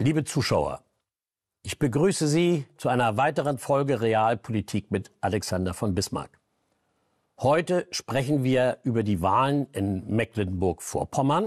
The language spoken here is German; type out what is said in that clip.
Liebe Zuschauer, ich begrüße Sie zu einer weiteren Folge Realpolitik mit Alexander von Bismarck. Heute sprechen wir über die Wahlen in Mecklenburg-Vorpommern